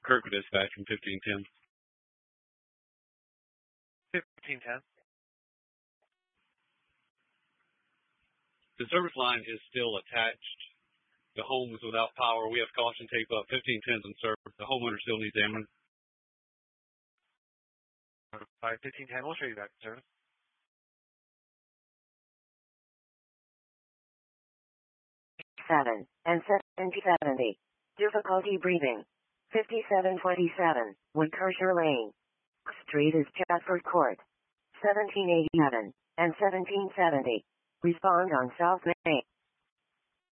Kirkwood Dispatch from 1510. 1510. The service line is still attached. The home is without power. We have caution tape up. 1510's in service. The homeowner still needs ambulance. 1510, we'll show you back in service. 7 and 70. Difficulty breathing. 5727, Woodkersher Lane. Street is Chatford Court. 1787 and 1770. Respond on South Main.